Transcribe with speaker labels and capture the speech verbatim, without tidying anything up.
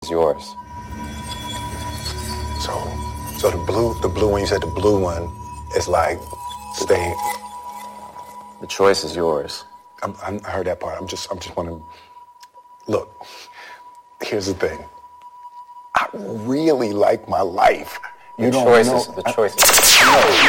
Speaker 1: is yours.
Speaker 2: So, so the blue, the blue one, you said the blue one is like staying.
Speaker 1: The choice is yours.
Speaker 2: I'm, I'm, I heard that part. I'm just, I'm just want to, look, here's the thing. I really like my life. You
Speaker 1: the
Speaker 2: don't
Speaker 1: choice
Speaker 2: know.
Speaker 1: Is, the choice is.
Speaker 2: No,